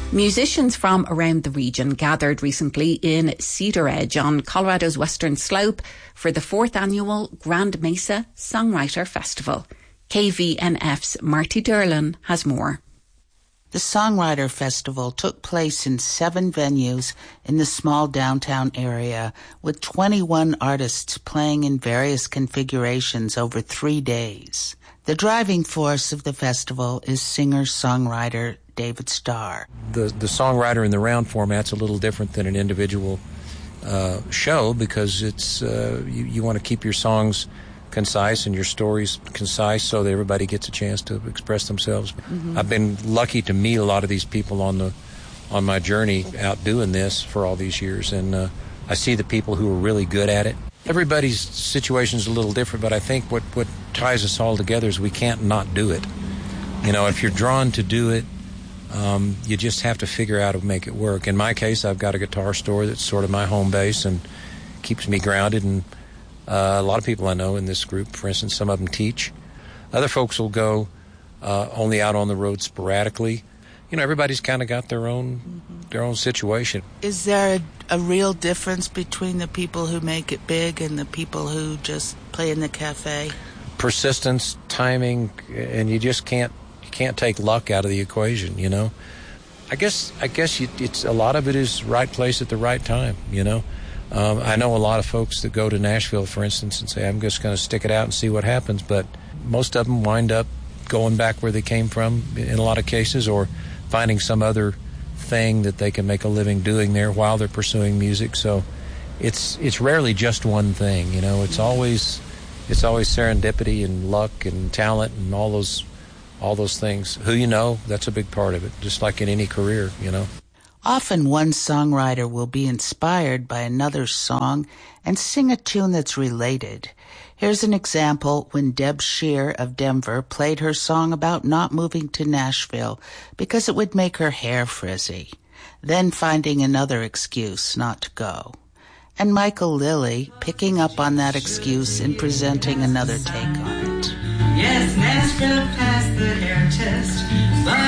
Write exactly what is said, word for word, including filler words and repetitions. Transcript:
Musicians from around the region gathered recently in Cedar Edge on Colorado's western slope for the fourth annual Grand Mesa Songwriter Festival. K V N F's Marty Derlin has more. The Songwriter Festival took place in seven venues in the small downtown area, with twenty-one artists playing in various configurations over three days. The driving force of the festival is singer-songwriter David Starr. The the songwriter in the round format's a little different than an individual uh, show because it's uh, you, you want to keep your songs concise and your stories concise so that everybody gets a chance to express themselves. Mm-hmm. I've been lucky to meet a lot of these people on the on my journey out doing this for all these years, and uh, I see the people who are really good at it. Everybody's situation is a little different, but I think what, what ties us all together is we can't not do it. You know, if you're drawn to do it, um, you just have to figure out how to make it work. In my case, I've got a guitar store that's sort of my home base and keeps me grounded, and uh, a lot of people I know in this group, for instance, some of them teach. Other folks will go uh, only out on the road sporadically. You know, everybody's kind of got their own mm-hmm. their own situation. Is there a, a real difference between the people who make it big and the people who just play in the cafe? Persistence, timing, and you just can't you can't take luck out of the equation. You know, I guess I guess you, it's a lot of it is right place at the right time. You know, um, I know a lot of folks that go to Nashville, for instance, and say I'm just going to stick it out and see what happens, but most of them wind up going back where they came from in a lot of cases, or finding some other thing that they can make a living doing there while they're pursuing music. So it's it's rarely just one thing, you know. It's always it's always serendipity and luck and talent and all those all those things. Who you know, that's a big part of it, just like in any career, you know. Often one songwriter will be inspired by another's song and sing a tune that's related. Here's an example when Deb Shear of Denver played her song about not moving to Nashville because it would make her hair frizzy, then finding another excuse not to go. And Michael Lilly picking up on that excuse and presenting another take on it. Yes, Nashville passed the hair test.